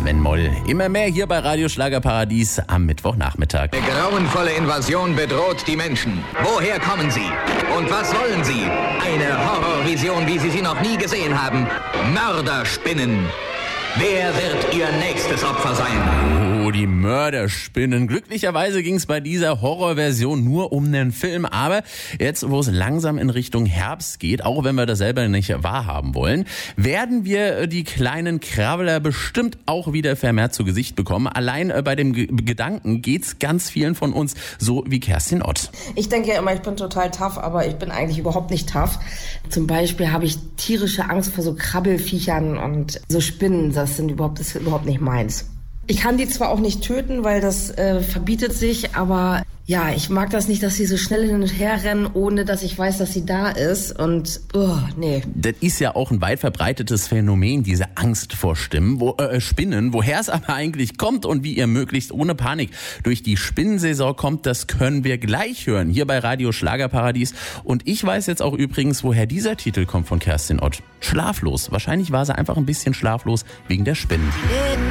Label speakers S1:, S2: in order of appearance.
S1: Sven Moll. Immer mehr hier bei Radio Schlagerparadies am Mittwochnachmittag.
S2: Eine grauenvolle Invasion bedroht die Menschen. Woher kommen sie? Und was wollen sie? Eine Horrorvision, wie Sie sie noch nie gesehen haben. Mörderspinnen. Wer wird Ihr nächstes Opfer sein?
S1: Oh, die Mörderspinnen. Glücklicherweise ging es bei dieser Horrorversion nur um einen Film. Aber jetzt, wo es langsam in Richtung Herbst geht, auch wenn wir das selber nicht wahrhaben wollen, werden wir die kleinen Krabbler bestimmt auch wieder vermehrt zu Gesicht bekommen. Allein bei dem Gedanken geht's ganz vielen von uns so wie Kerstin Ott.
S3: Ich denke ja immer, ich bin total tough, aber ich bin eigentlich überhaupt nicht tough. Zum Beispiel habe ich tierische Angst vor so Krabbelfiechern und so Spinnen. Das ist überhaupt nicht meins. Ich kann die zwar auch nicht töten, weil das verbietet sich, aber ja, ich mag das nicht, dass sie so schnell hin und her rennen, ohne dass ich weiß, dass sie da ist. Und, nee.
S1: Das ist ja auch ein weit verbreitetes Phänomen, diese Angst vor Spinnen. Woher es aber eigentlich kommt und wie ihr möglichst ohne Panik durch die Spinnensaison kommt, das können wir gleich hören, hier bei Radio Schlagerparadies. Und ich weiß jetzt auch übrigens, woher dieser Titel kommt von Kerstin Ott. Schlaflos. Wahrscheinlich war sie einfach ein bisschen schlaflos wegen der Spinnen.